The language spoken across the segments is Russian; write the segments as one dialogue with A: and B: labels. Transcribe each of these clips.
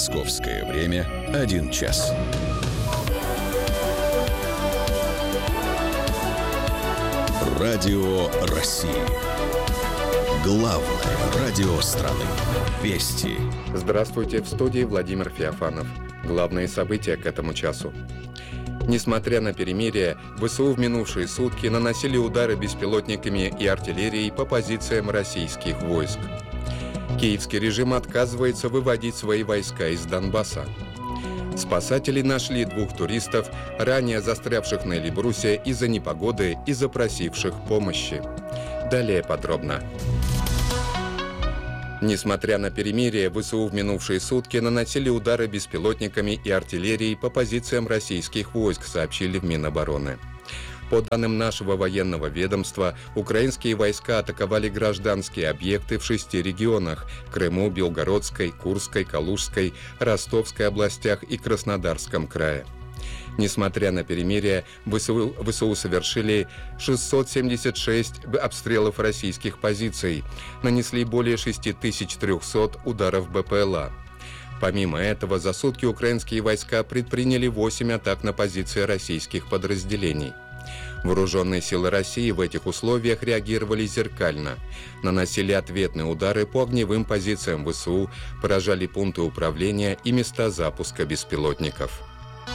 A: Московское время 1 час. Радио России. Главное радио страны. Вести.
B: Здравствуйте, в студии Владимир Феофанов. Главные события к этому часу. Несмотря на перемирие, ВСУ в минувшие сутки наносили удары беспилотниками и артиллерией по позициям российских войск. Киевский режим отказывается выводить свои войска из Донбасса. Спасатели нашли 2 туристов, ранее застрявших на Эльбрусе из-за непогоды и запросивших помощи. Далее подробно. Несмотря на перемирие, ВСУ в минувшие сутки наносили удары беспилотниками и артиллерией по позициям российских войск, сообщили в Минобороны. По данным нашего военного ведомства, украинские войска атаковали гражданские объекты в 6 регионах – Крыму, Белгородской, Курской, Калужской, Ростовской областях и Краснодарском крае. Несмотря на перемирие, ВСУ совершили 676 обстрелов российских позиций, нанесли более 6300 ударов БПЛА. Помимо этого, за сутки украинские войска предприняли 8 атак на позиции российских подразделений. Вооруженные силы России в этих условиях реагировали зеркально, наносили ответные удары по огневым позициям ВСУ, поражали пункты управления и места запуска беспилотников.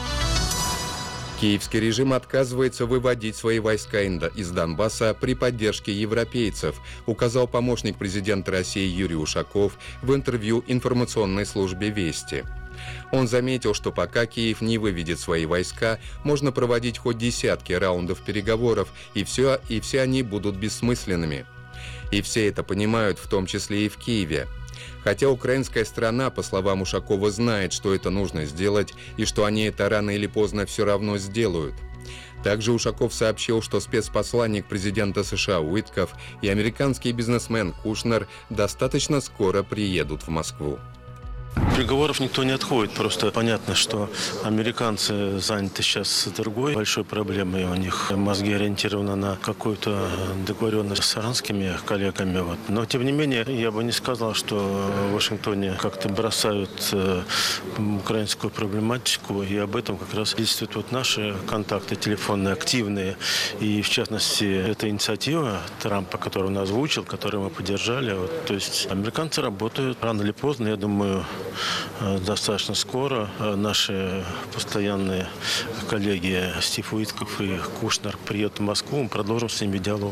B: Киевский режим отказывается выводить свои войска из Донбасса при поддержке европейцев, указал помощник президента России Юрий Ушаков в интервью информационной службе «Вести». Он заметил, что пока Киев не выведет свои войска, можно проводить хоть десятки раундов переговоров, и все они будут бессмысленными. И все это понимают, в том числе и в Киеве. Хотя украинская сторона, по словам Ушакова, знает, что это нужно сделать, и что они это рано или поздно все равно сделают. Также Ушаков сообщил, что спецпосланник президента США Уитков и американский бизнесмен Кушнер достаточно скоро приедут в Москву.
C: Переговоров никто не отходит. Просто понятно, что американцы заняты сейчас другой большой проблемой. У них мозги ориентированы на какую-то договоренность с иранскими коллегами. Но, тем не менее, я бы не сказал, что в Вашингтоне как-то бросают украинскую проблематику. И об этом как раз действуют наши контакты телефонные, активные. И, в частности, эта инициатива Трампа, которую он озвучил, которую мы поддержали. То есть американцы работают рано или поздно, я думаю, достаточно скоро. Наши постоянные коллеги Стив Уитков и Кушнер приедут в Москву, мы продолжим с ними диалог.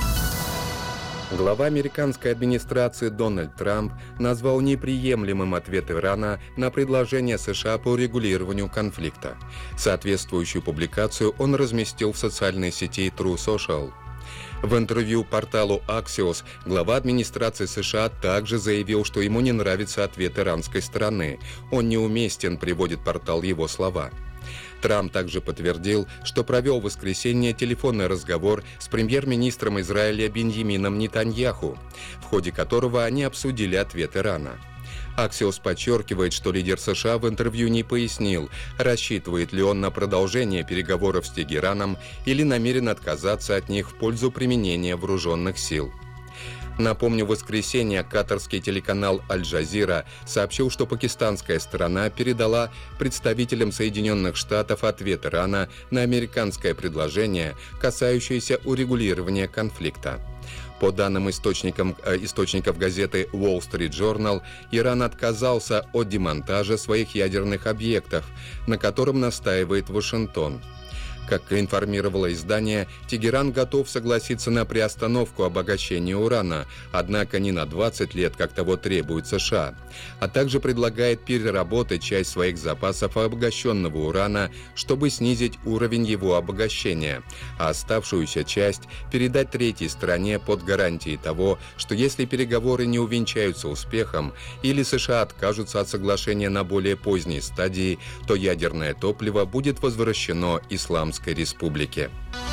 B: Глава американской администрации Дональд Трамп назвал неприемлемым ответ Ирана на предложение США по урегулированию конфликта. Соответствующую публикацию он разместил в социальной сети True Social. В интервью порталу Axios глава администрации США также заявил, что ему не нравится ответ иранской стороны. Он неуместен, приводит портал его слова. Трамп также подтвердил, что провел в воскресенье телефонный разговор с премьер-министром Израиля Биньямином Нетаньяху, в ходе которого они обсудили ответ Ирана. Axios подчеркивает, что лидер США в интервью не пояснил, рассчитывает ли он на продолжение переговоров с Тегераном или намерен отказаться от них в пользу применения вооруженных сил. Напомню, в воскресенье катарский телеканал «Аль-Джазира» сообщил, что пакистанская сторона передала представителям Соединенных Штатов ответ Ирана на американское предложение, касающееся урегулирования конфликта. По данным источников газеты Wall Street Journal, Иран отказался от демонтажа своих ядерных объектов, на котором настаивает Вашингтон. Как информировало издание, Тегеран готов согласиться на приостановку обогащения урана, однако не на 20 лет, как того требует США, а также предлагает переработать часть своих запасов обогащенного урана, чтобы снизить уровень его обогащения, а оставшуюся часть передать третьей стране под гарантией того, что если переговоры не увенчаются успехом или США откажутся от соглашения на более поздней стадии, то ядерное топливо будет возвращено Исламской Республике.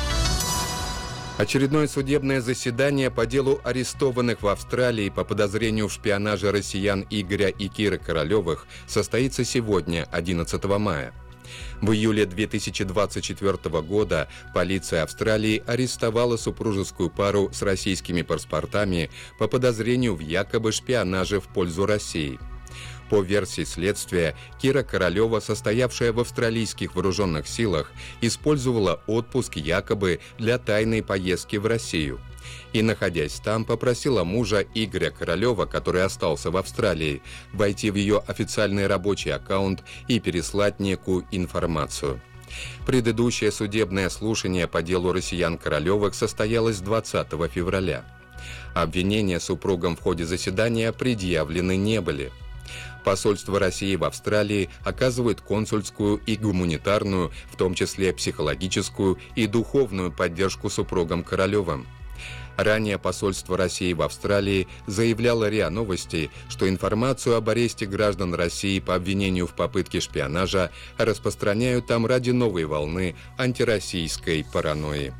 B: Очередное судебное заседание по делу арестованных в Австралии по подозрению в шпионаже россиян Игоря и Киры Королевых состоится сегодня, 11 мая. В июле 2024 года полиция Австралии арестовала супружескую пару с российскими паспортами по подозрению в якобы шпионаже в пользу России. По версии следствия, Кира Королева, состоявшая в австралийских вооруженных силах, использовала отпуск якобы для тайной поездки в Россию. И, находясь там, попросила мужа Игоря Королева, который остался в Австралии, войти в ее официальный рабочий аккаунт и переслать некую информацию. Предыдущее судебное слушание по делу россиян Королевых состоялось 20 февраля. Обвинения супругам в ходе заседания предъявлены не были. Посольство России в Австралии оказывает консульскую и гуманитарную, в том числе психологическую и духовную поддержку супругам Королевым. Ранее посольство России в Австралии заявляло РИА Новости, что информацию об аресте граждан России по обвинению в попытке шпионажа распространяют там ради новой волны антироссийской паранойи.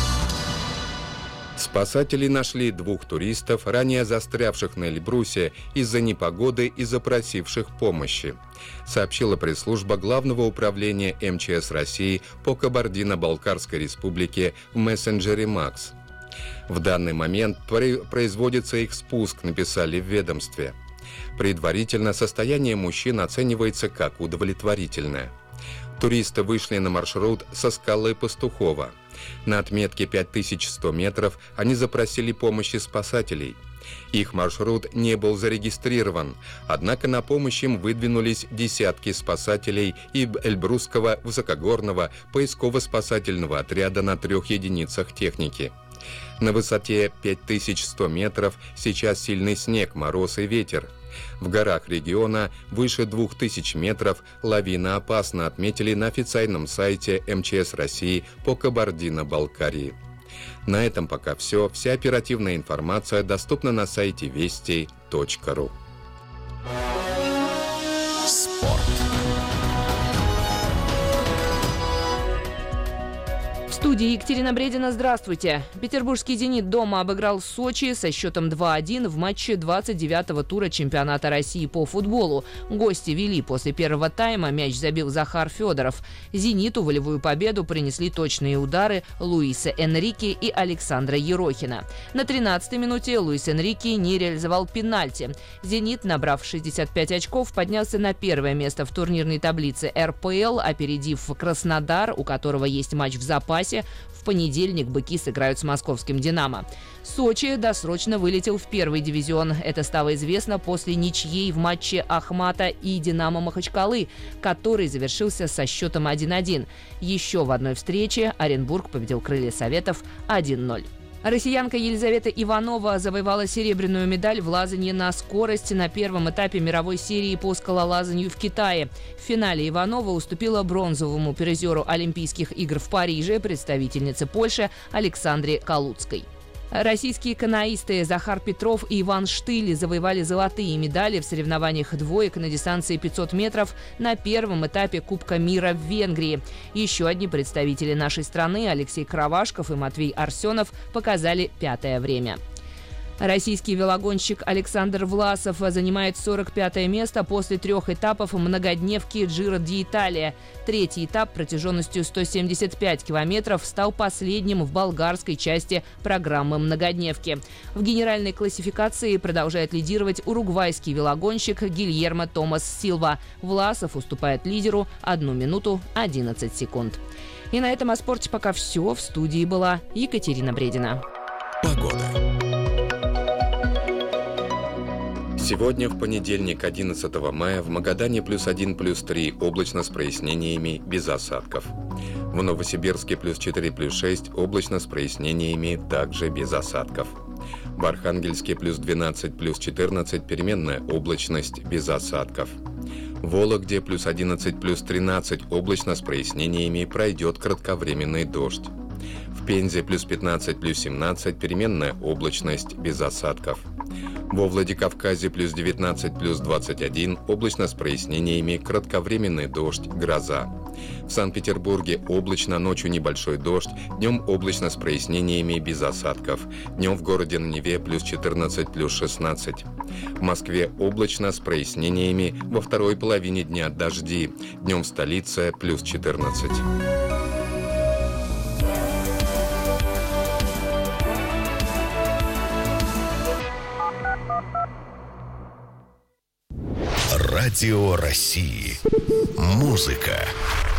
B: Спасатели нашли 2 туристов, ранее застрявших на Эльбрусе из-за непогоды и запросивших помощи, сообщила пресс-служба Главного управления МЧС России по Кабардино-Балкарской республике в мессенджере МАКС. В данный момент производится их спуск, написали в ведомстве. Предварительно состояние мужчин оценивается как удовлетворительное. Туристы вышли на маршрут со скалы Пастухова. На отметке 5100 метров они запросили помощи спасателей. Их маршрут не был зарегистрирован, однако на помощь им выдвинулись десятки спасателей и Эльбрусского высокогорного поисково-спасательного отряда на 3 единицах техники. На высоте 5100 метров сейчас сильный снег, мороз и ветер. В горах региона выше 2000 метров лавина опасна, отметили на официальном сайте МЧС России по Кабардино-Балкарии. На этом пока все. Вся оперативная информация доступна на сайте вести.ру.
A: Спорт.
D: В студии Екатерина Бредина. Здравствуйте. Петербургский «Зенит» дома обыграл Сочи со счетом 2-1 в матче 29-го тура чемпионата России по футболу. Гости вели после первого тайма, мяч забил Захар Федоров. «Зениту» волевую победу принесли точные удары Луиса Энрике и Александра Ерохина. На 13-й минуте Луис Энрике не реализовал пенальти. «Зенит», набрав 65 очков, поднялся на первое место в турнирной таблице РПЛ, опередив Краснодар, у которого есть матч в запасе. В понедельник быки сыграют с московским «Динамо». Сочи досрочно вылетел в первый дивизион. Это стало известно после ничьей в матче Ахмата и «Динамо» Махачкалы, который завершился со счетом 1-1. Еще в одной встрече Оренбург победил «Крылья Советов» 1-0. Россиянка Елизавета Иванова завоевала серебряную медаль в лазанье на скорость на первом этапе мировой серии по скалолазанию в Китае. В финале Иванова уступила бронзовому призеру Олимпийских игр в Париже, представительнице Польши Александре Калуцкой. Российские каноисты Захар Петров и Иван Штыль завоевали золотые медали в соревнованиях двоек на дистанции 500 метров на первом этапе Кубка мира в Венгрии. Еще одни представители нашей страны, Алексей Кравашков и Матвей Арсенов, показали 5-е время. Российский велогонщик Александр Власов занимает 45-е место после 3 этапов многодневки Giro d'Italia. Третий этап протяженностью 175 километров стал последним в болгарской части программы многодневки. В генеральной классификации продолжает лидировать уругвайский велогонщик Гильермо Томас Силва. Власов уступает лидеру 1 минуту 11 секунд. И на этом о спорте пока все. В студии была Екатерина Бредина.
A: Погода.
B: Сегодня, в понедельник, 11 мая, в Магадане +1, +3, облачно с прояснениями, без осадков. В Новосибирске +4, +6, облачно с прояснениями, также без осадков. В Архангельске +12, +14, переменная облачность, без осадков. В Вологде +11, +13, облачно с прояснениями, пройдет кратковременный дождь. В Пензе +15, +17, переменная облачность, без осадков. Во Владикавказе +19, +21, облачно с прояснениями, кратковременный дождь, гроза. В Санкт-Петербурге облачно, ночью небольшой дождь, днем облачно с прояснениями, без осадков. Днем в городе на Неве +14, +16. В Москве облачно с прояснениями, во второй половине дня дожди. Днем в столице +14.
A: Радио России. Музыка,